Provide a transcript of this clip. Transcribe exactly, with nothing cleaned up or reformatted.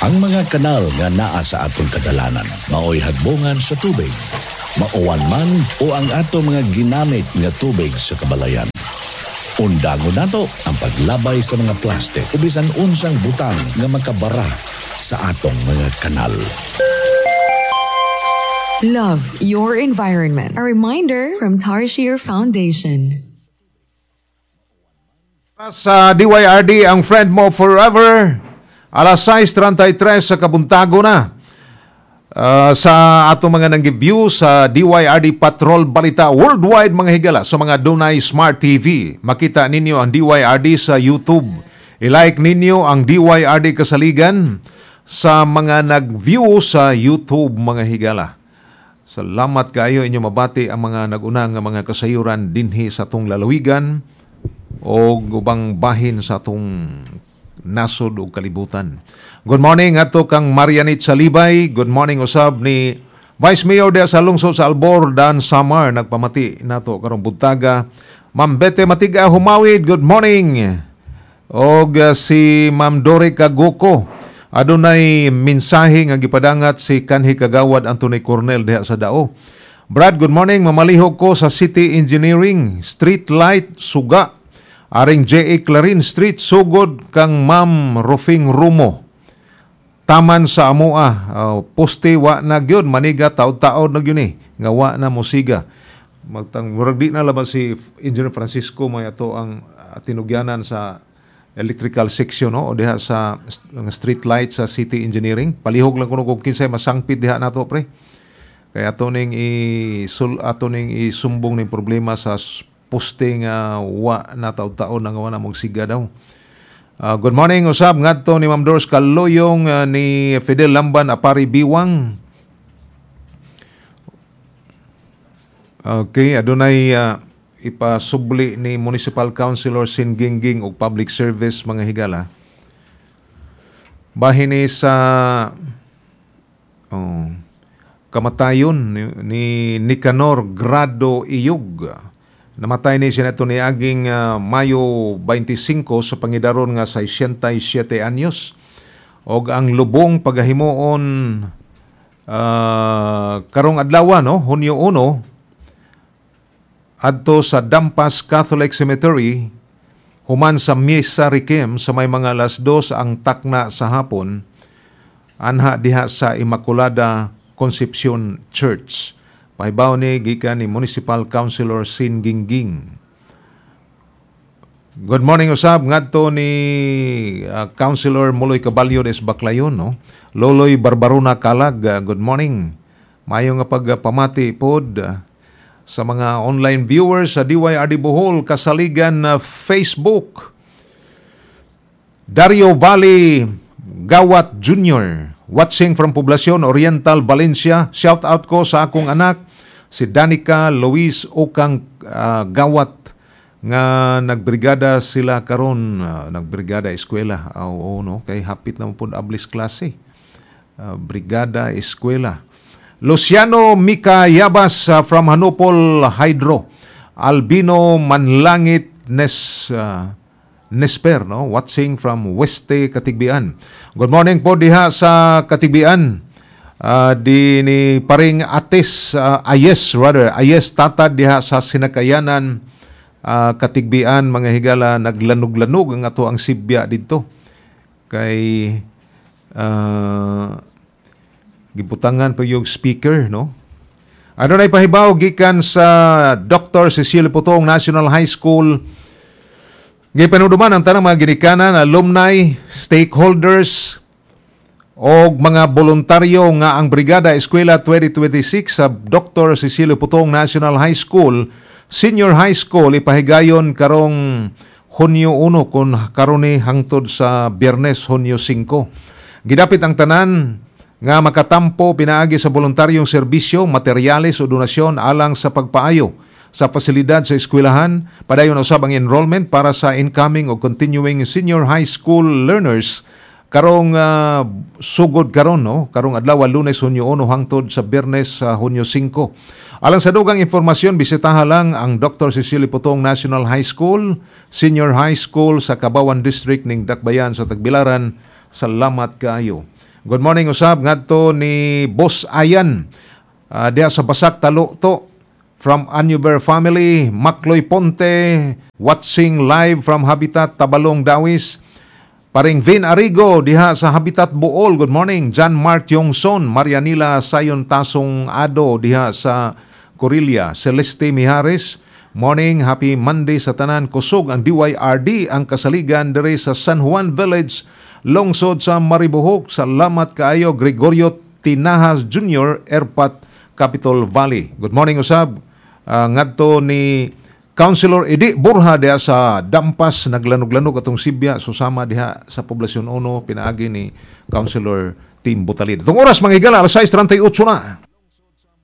Ang mga kanal nga naa sa atong kadalanan maoy hagbongan sa tubig. Mauwan man o ang atong mga ginamit nga tubig sa kabalayan. Undangon nato ang paglabay sa mga plastic o bisan unsang butang nga makabara sa atong mga kanal. Love your environment. A reminder from Tarshir Foundation. Sa D Y R D, ang friend mo forever. Alas sais treinta y tres sa kabuntago na. Uh, sa ato mga nang-view sa D Y R D Patrol Balita Worldwide mga higala sa mga dunay Smart T V. Makita ninyo ang D Y R D sa YouTube. I-like ninyo ang D Y R D Kasaligan sa mga nag-view sa YouTube mga higala. Salamat kayo inyo mabati ang mga nag-una nga mga kasayuran dinhi sa atong lalawigan o ubang bahin sa atong nasod o kalibutan. Good morning ato kang Marianit Salibay. Good morning usab ni Vice Mayor de sa lungsod sa Albor, Dan Samar. Nagpamati nato karong buntaga. Ma'am Bete Matiga Humawid, good morning. Og uh, si Ma'am Dore Kagoko. Adunay mensahe nga gipadangat si kanhi kagawad Anthony Cornel diha sa Dao. Brad, good morning. Mamalihog ko sa City Engineering, Street Light Suga. Aring J A Clarin Street, sugod kang Ma'am Rufing Rumo. Taman sa Amoa, uh, poste wa na gyud maniga taod-taod na gyud ni nga wa na musiga. Magtang murag di na labas si Engineer Francisco may ato ang uh, tinugyanan sa electrical section no o diha sa uh, street light sa City Engineering. Palihog lang kuno kung kinsay masangpit diha nato pre. Kaya ato ning i sul ato ning isumbong ning problema sa poste nga wa na taod-taod nga wa na musiga daw. Uh, good morning, usab ngadto ni Ma'am Doris Kaluyong uh, ni Fidel Lamban Apari Biwang. Okay, adunay uh, ipasubli ni Municipal Councilor Sin Gingging og public service mga higala. Bahin ni sa oh, kamatayon ni, ni Nicanor Grado Iyug. Namatay ni siya neto ni aging uh, Mayo twenty-five sa pangidaron nga sixty-seven anyos. Og ang lubong pagahimuon uh, karong adlaw no, Hunyo one adto sa Dampas Catholic Cemetery human sa Misa Riquem sa may mga alas dos ang takna sa hapon anha diha sa Immaculada Concepcion Church. Pahibaw ni gikan ni Municipal Councilor Sin Gingging. Good morning usab ngadto ni uh, Councilor Muloy Caballo des Baclayon no. Loloy Barbaruna Kalag, uh, good morning. Mayo nga pagpamati pod uh, sa mga online viewers sa D Y R D Bohol Kasaligan na uh, Facebook. Dario Valley Gawat Junior watching from Poblacion Oriental, Valencia. Shout out ko sa akong anak si Danica Luis Okang uh, Gawat nga nagbrigada sila karon uh, nagbrigada eskwela. Uh, oh, no kay hapit na pud ablis klase. Uh, brigada eskwela. Luciano Mika Yabas uh, from Hanupol Hydro. Albino Manlangit Nes uh, Nesper no watching from Weste Katigbian. Good morning po diha sa Katigbian. Uh, di ni paring Ates uh, Ayes rather Ayes Tatad diha sa Sinakayanan uh, Katigbian mga higala naglanog-lanog ang ato ang sibya didto. Kay uh, gibutangan pa yung speaker no. Ano na ipahibaw gikan sa Doctor Cecilio Putong National High School. Gipanuduman ang tanang mga ginikanan, alumni, stakeholders, o mga voluntaryo nga ang Brigada Eskwela twenty twenty-six sa Doctor Cecilio Putong National High School, Senior High School, ipahigayon karong Hunyo one kung karoni hangtod sa Biyernes, Hunyo five. Gidapit ang tanan nga makatampo pinaagi sa voluntaryong serbisyo, materyales o donasyon alang sa pagpaayo sa pasilidad sa eskwelahan. Padayon usab ang enrollment para sa incoming o continuing senior high school learners karong uh, sugod karon no karong adlaw Lunes Hunyo one hangtod sa Biyernes uh, Hunyo five. Alang sa dugang impormasyon bisitaha lang ang Doctor Cecilio Putong National High School, Senior High School sa Kabawan District ning Dakbayan sa Tagbilaran. Salamat kaayo. Good morning usab ngadto ni Boss Ayan uh, diha sa Basak Talukto from Anuber family, Macloy Ponte watching live from Habitat Tabalong Dawis. Paring Vin Arigo diha sa Habitat Bool. Good morning. John Mark Yongson, Marianila Sayon Tasong Ado diha sa Corilla. Celeste Mihares, morning, happy Monday sa tanan. Kusog ang D Y R D ang kasaligan diri sa San Juan Village, lungsod sa Maribohok. Salamat kaayo Gregorio Tinahas Junior, Erpat, Capital Valley. Good morning usab. Uh, ngadto ni Councilor Edi Borja diha sa Dampas, naglanog-lanog atong Sibya, susama diha sa Poblasyon uno, pinaagi ni Councilor Tim Butalid. Itong oras, mga higala, alas sais trenta y ocho na.